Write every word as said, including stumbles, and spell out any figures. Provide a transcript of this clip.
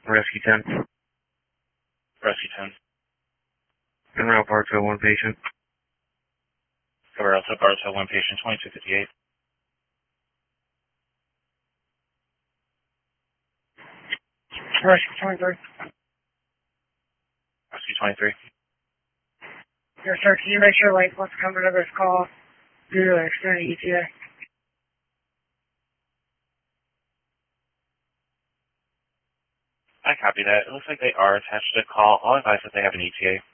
Rescue ten. Rescue ten. En route Bartow, one patient. Cover Alpha Bartow, one patient, twenty-two fifty-eight. Rescue twenty-three. Rescue twenty-three. Yes, sir. Can you make sure Lake wants to come to this call due to an extended E T A? I copy that. It looks like they are attached to the call. I'll advise that they have an E T A.